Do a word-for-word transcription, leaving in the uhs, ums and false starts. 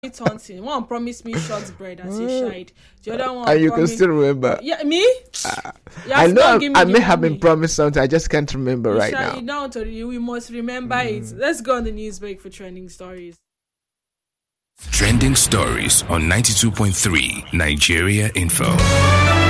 taunting. One promised me short bread as a child. The other one, and you promised, can still remember. Yeah, me. Uh, You I have to know give me I the may have money. been promised something. I just can't remember You right shall- now. you know, to you, we must remember it. Let's go on the news break for trending stories. Trending stories on ninety-two point three Nigeria Info.